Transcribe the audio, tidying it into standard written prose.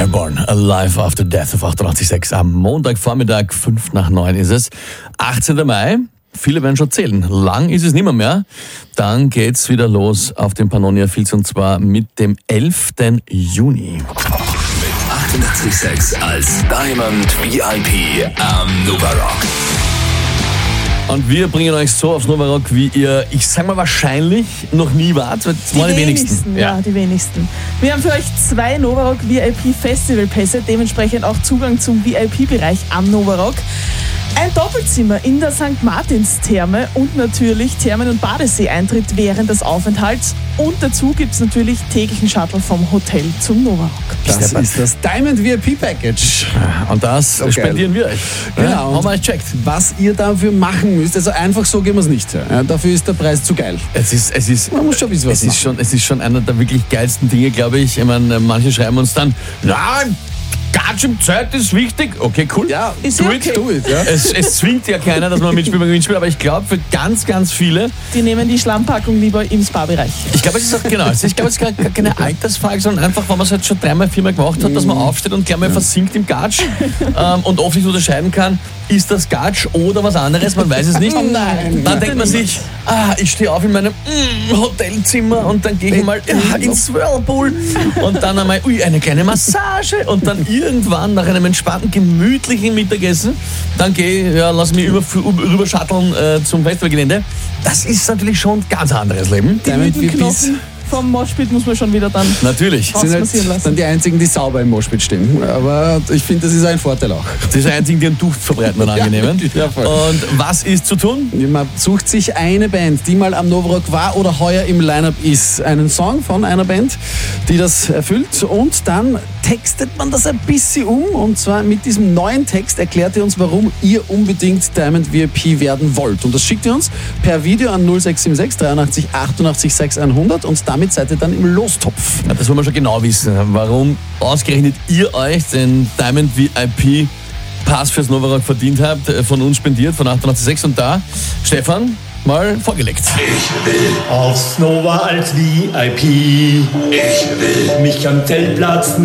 Airborne, Alive After Death auf 88.6 am Montagvormittag, 8:55 ist es. 18. Mai, viele werden schon zählen. Lang ist es nicht mehr. Dann geht's wieder los auf dem Pannonia Fields und zwar mit dem 11. Juni. 88.6 als Diamond VIP am Nova Rock. Und wir bringen euch so aufs Nova Rock, wie ihr, ich sag mal wahrscheinlich, noch nie wart. Die wenigsten. Ja, die wenigsten. Wir haben für euch 2 Nova Rock VIP Festivalpässe, dementsprechend auch Zugang zum VIP-Bereich am Nova Rock. Ein Doppelzimmer in der St. Martins-Therme und natürlich Thermen- und Badesee-Eintritt während des Aufenthalts. Und dazu gibt es natürlich täglichen Shuttle vom Hotel zum Nova Rock. Das ist das Diamond VIP Package. Und das spendieren wir euch. Genau. Haben wir euch checkt. Was ihr dafür machen müsst, also einfach so gehen wir es nicht. Ja, dafür ist der Preis zu geil. Man muss schon ein bisschen was machen. Es ist schon einer der wirklich geilsten Dinge, glaube ich. Ich meine, manche schreiben uns dann, nein, Gatsch im Zeit ist wichtig. Okay, cool. Ja, ist do okay. it. Ja. Es zwingt ja keiner, dass man mitspielt beim Gewinnspiel, aber ich glaube, für ganz, ganz viele, Die nehmen die Schlammpackung lieber im Spa-Bereich. ich glaube, es ist auch, genau, ich glaube, es ist gar keine Altersfrage, sondern einfach, weil man es halt schon 3-mal, 4-mal gemacht hat, dass man aufsteht und gleich mal versinkt im Gatsch und oft nicht unterscheiden kann, ist das Gatsch oder was anderes, man weiß es nicht. Nein. Dann denkt man sich, ich stehe auf in meinem Hotelzimmer und dann gehe ich mal ins Whirlpool und dann einmal eine kleine Massage und dann irgendwann nach einem entspannten, gemütlichen Mittagessen, dann lass mich rüber shutteln zum Festivalgelände. Das ist natürlich schon ein ganz anderes Leben. Die Diamond müden VIPs Knochen vom Moshpit muss man schon wieder dann Natürlich. sind ausmassieren lassen. dann die einzigen, die sauber im Moshpit stehen. Aber ich finde, das ist ein Vorteil auch. Das ist der einzige, die einen Duft verbreiten, einen angenehmen. Ja, voll. Und was ist zu tun? Man sucht sich eine Band, die mal am Nova Rock war oder heuer im Line-Up ist. Einen Song von einer Band, die das erfüllt. Und dann textet man das ein bisschen um. Und zwar mit diesem neuen Text erklärt ihr uns, warum ihr unbedingt Diamond VIP werden wollt. Und das schickt ihr uns per Video an 0676 83 88 6100. Und damit seid ihr dann im Lostopf. Ja, das wollen wir schon genau wissen. Warum ausgerechnet ihr euch den Diamond VIP Pass fürs Nova Rock verdient habt, von uns spendiert, von 88.6. Und da, Stefan, mal vorgelegt. Ich will, Aufs Nova als VIP. ich will. Mich am Zeltplatz